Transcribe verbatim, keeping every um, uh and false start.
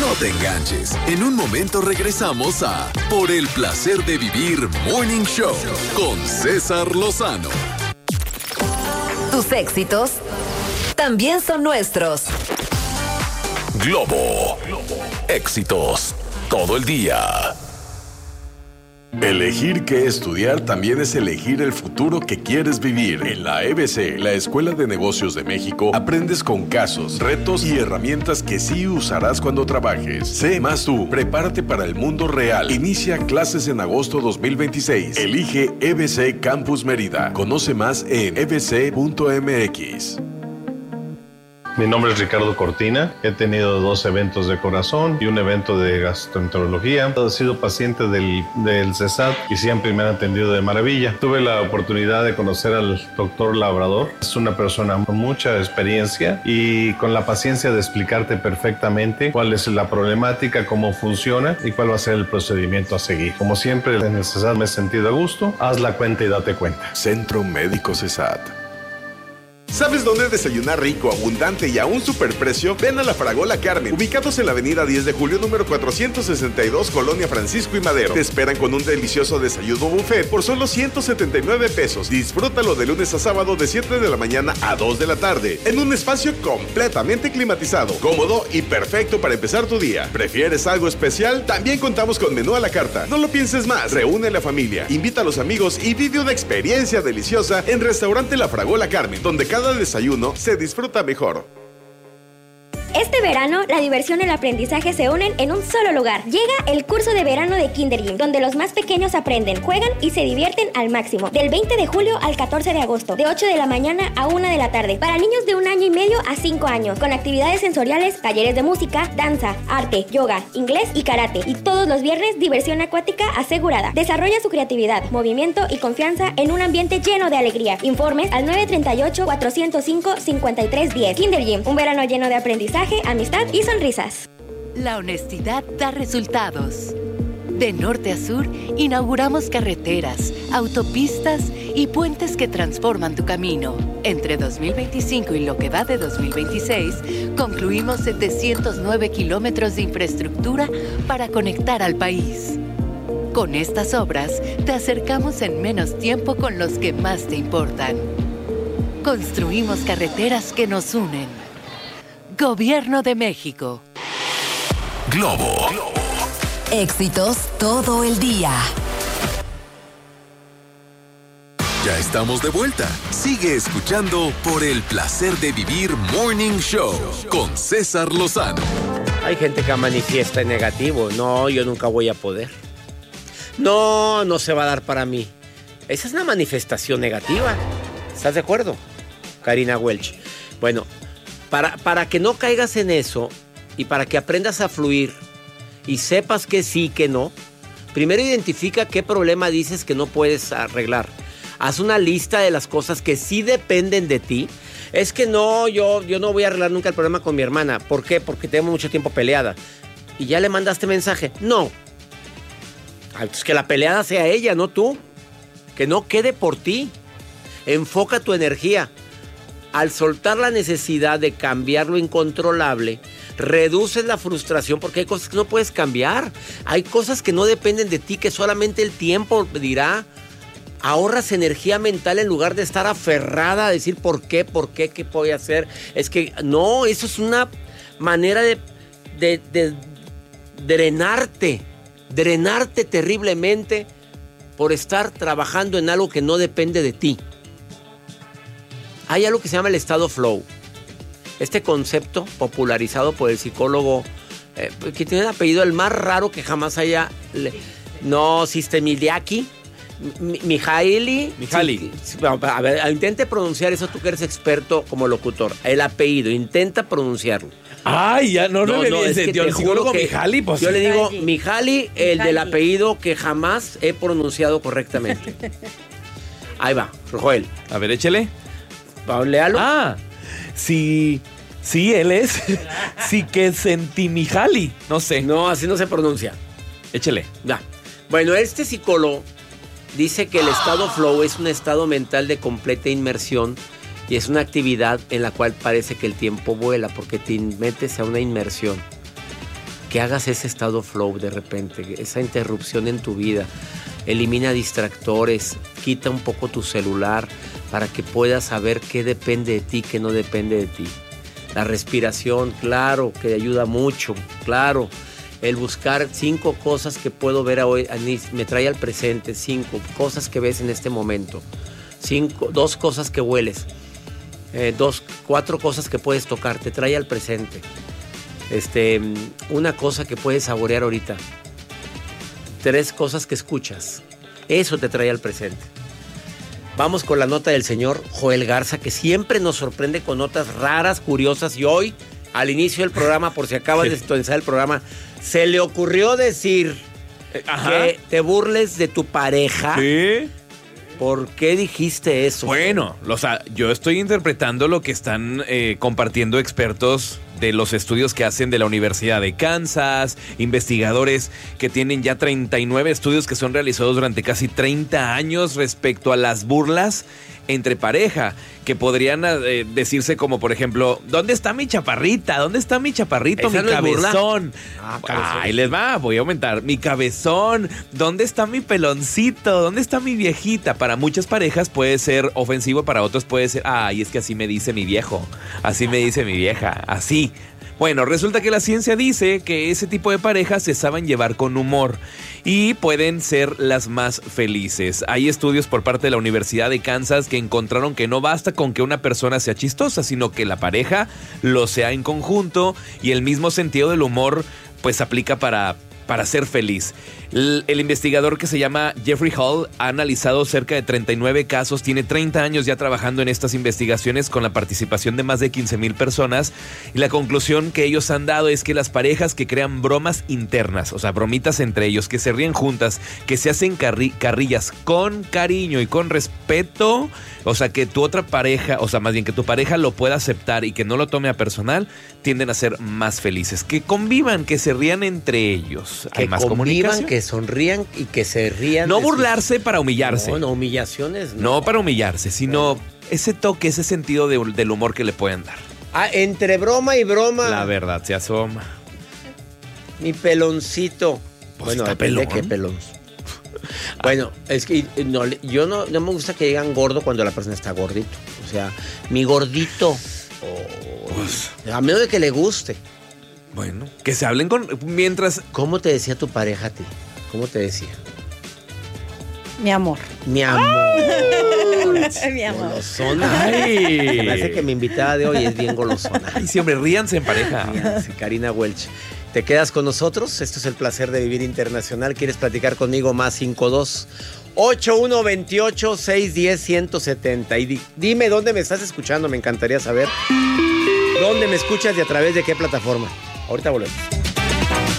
No te enganches. En un momento regresamos a Por el placer de vivir Morning Show con César Lozano. Tus éxitos también son nuestros. Globo. Éxitos todo el día. Elegir qué estudiar también es elegir el futuro que quieres vivir. En la E B C, la Escuela de Negocios de México, aprendes con casos, retos y herramientas que sí usarás cuando trabajes. Sé más tú, prepárate para el mundo real. Inicia clases en agosto dos mil veintiséis. Elige E B C Campus Mérida. Conoce más en e b c punto m x. Mi nombre es Ricardo Cortina, he tenido dos eventos de corazón y un evento de gastroenterología. He sido paciente del, del CESAT y siempre me han atendido de maravilla. Tuve la oportunidad de conocer al doctor Labrador. Es una persona con mucha experiencia y con la paciencia de explicarte perfectamente cuál es la problemática, cómo funciona y cuál va a ser el procedimiento a seguir. Como siempre en el CESAT me he sentido a gusto. Haz la cuenta y date cuenta. Centro Médico CESAT. ¿Sabes dónde desayunar rico, abundante y a un superprecio? Ven a La Fragola Carmen, ubicados en la avenida diez de julio, número cuatrocientos sesenta y dos, Colonia Francisco y Madero. Te esperan con un delicioso desayuno buffet por solo ciento setenta y nueve pesos. Disfrútalo de lunes a sábado de siete de la mañana a dos de la tarde, en un espacio completamente climatizado, cómodo y perfecto para empezar tu día. ¿Prefieres algo especial? También contamos con menú a la carta. No lo pienses más, reúne a la familia, invita a los amigos y vive una experiencia deliciosa en Restaurante La Fragola Carmen, donde cada Cada desayuno se disfruta mejor. Este verano, la diversión y el aprendizaje se unen en un solo lugar. Llega el curso de verano de Kinder Gym, donde los más pequeños aprenden, juegan y se divierten al máximo. Del veinte de julio al catorce de agosto, de ocho de la mañana a una de la tarde. Para niños de un año y medio a cinco años, con actividades sensoriales, talleres de música, danza, arte, yoga, inglés y karate. Y todos los viernes, diversión acuática asegurada. Desarrolla su creatividad, movimiento y confianza en un ambiente lleno de alegría. Informes al nueve tres ocho, cuatro cero cinco, cinco tres uno cero. Kinder Gym, un verano lleno de aprendizaje, amistad y sonrisas. La honestidad da resultados. De norte a sur, inauguramos carreteras, autopistas y puentes que transforman tu camino. Entre dos mil veinticinco y lo que va de dos mil veintiséis, concluimos setecientos nueve kilómetros de infraestructura para conectar al país. Con estas obras, te acercamos en menos tiempo con los que más te importan. Construimos carreteras que nos unen. Gobierno de México. Globo. Éxitos todo el día. Ya estamos de vuelta. Sigue escuchando Por el placer de vivir Morning Show con César Lozano. Hay gente que manifiesta en negativo. No, yo nunca voy a poder. No, no se va a dar para mí. Esa es una manifestación negativa. ¿Estás de acuerdo, Karina Welch? Bueno, para, para que no caigas en eso y para que aprendas a fluir y sepas que sí, que no, primero identifica qué problema dices que no puedes arreglar. Haz una lista de las cosas que sí dependen de ti. Es que no, yo, yo no voy a arreglar nunca el problema con mi hermana. ¿Por qué? Porque tenemos mucho tiempo peleada. ¿Y ya le mandaste mensaje? No. Entonces que la peleada sea ella, no tú. Que no quede por ti. Enfoca tu energía. Al soltar la necesidad de cambiar lo incontrolable, reduces la frustración porque hay cosas que no puedes cambiar. Hay cosas que no dependen de ti, que solamente el tiempo dirá. Ahorras energía mental en lugar de estar aferrada a decir por qué, por qué, qué voy a hacer. Es que no, eso es una manera de, de, de drenarte, drenarte terriblemente por estar trabajando en algo que no depende de ti. Hay algo que se llama el estado flow. Este concepto popularizado por el psicólogo eh, que tiene el apellido el más raro que jamás haya... Le, no, Sistemiliaki. Mihaly. Mihaly. Sí, a ver, intente pronunciar eso, tú que eres experto como locutor. El apellido, intenta pronunciarlo. Ay, ya no, no, no le no, dice, tío, el psicólogo Mihaly, pues. Yo le digo Mihaly, el Mihaly. Del apellido que jamás he pronunciado correctamente. Ahí va, Joel. A ver, échele. Léalo. Ah, sí, sí, él es. Sí que Sentimijali, no sé. No, así no se pronuncia. Échele. Ya. Bueno, este psicólogo dice que el estado flow es un estado mental de completa inmersión y es una actividad en la cual parece que el tiempo vuela porque te metes a una inmersión. que hagas ese estado flow de repente, esa interrupción en tu vida. Elimina distractores, quita un poco tu celular para que puedas saber qué depende de ti, qué no depende de ti. La respiración, claro, que ayuda mucho, claro. El buscar cinco cosas que puedo ver hoy, me trae al presente, cinco cosas que ves en este momento, cinco, dos cosas que hueles, eh, dos, cuatro cosas que puedes tocar, te trae al presente. Este, una cosa que puedes saborear ahorita, tres cosas que escuchas, eso te trae al presente. Vamos con la nota del señor Joel Garza, que siempre nos sorprende con notas raras, curiosas, y hoy, al inicio del programa, por si acabas de sintonizar el programa, se le ocurrió decir Ajá. que te burles de tu pareja. ¿Sí? ¿Por qué dijiste eso? Bueno, o sea, yo estoy interpretando lo que están eh, compartiendo expertos de los estudios que hacen de la Universidad de Kansas, investigadores que tienen ya treinta y nueve estudios que son realizados durante casi treinta años respecto a las burlas entre pareja, que podrían eh, decirse como, por ejemplo, ¿dónde está mi chaparrita? ¿Dónde está mi chaparrito? ¿Esa mi no es cabezón. Ah, cabezón. Ahí les va, voy a aumentar. Mi cabezón. ¿Dónde está mi peloncito? ¿Dónde está mi viejita? Para muchas parejas puede ser ofensivo, para otros puede ser, ay, es que así me dice mi viejo, así me dice mi vieja, así. Bueno, resulta que la ciencia dice que ese tipo de parejas se saben llevar con humor y pueden ser las más felices. Hay estudios por parte de la Universidad de Kansas que encontraron que no basta con que una persona sea chistosa, sino que la pareja lo sea en conjunto, y el mismo sentido del humor pues aplica para... para ser feliz. El, el investigador, que se llama Jeffrey Hall, ha analizado cerca de treinta y nueve casos, tiene treinta años ya trabajando en estas investigaciones con la participación de más de quince mil personas, y la conclusión que ellos han dado es que las parejas que crean bromas internas, o sea, bromitas entre ellos, que se ríen juntas, que se hacen carri- carrillas con cariño y con respeto, o sea, que tu otra pareja, o sea, más bien que tu pareja lo pueda aceptar y que no lo tome a personal, tienden a ser más felices. Que convivan, que se rían entre ellos. Que Hay más convivan, comunicación. que sonrían y que se rían. No de burlarse sus... para humillarse. No, no, humillaciones. No, no para humillarse, sino no. ese toque, ese sentido de, del humor que le pueden dar. Ah, entre broma y broma. La verdad se asoma. Mi peloncito. Pues bueno, está depende pelón. de qué pelón. Bueno, es que no, yo no, no me gusta que digan gordo cuando la persona está gordito. O sea, mi gordito. Oh, pues, a menos de que le guste. Bueno, que se hablen con... Mientras... ¿Cómo te decía tu pareja a ti? ¿Cómo te decía? Mi amor. Mi amor. Mi amor. Golosona. Ay. Me parece que mi invitada de hoy es bien golosona. Ay, siempre ríanse en pareja. Ríanse, Karina Welch. ¿Te quedas con nosotros? Esto es el placer de vivir internacional. ¿Quieres platicar conmigo? Más cinco dos ocho uno veintiocho seiscientos diez ciento setenta. Y di, dime dónde me estás escuchando. Me encantaría saber dónde me escuchas y a través de qué plataforma. Ahorita volvemos.